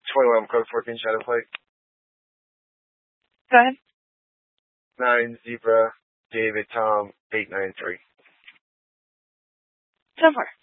21 code 14 Shadow Flight. Go ahead. 9 Zebra David Tom 893. So far.